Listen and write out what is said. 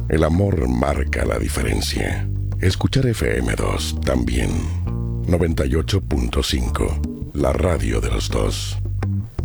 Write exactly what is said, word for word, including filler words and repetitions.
El amor marca la diferencia. Escuchar F M dos también. noventa y ocho punto cinco, la radio de los dos.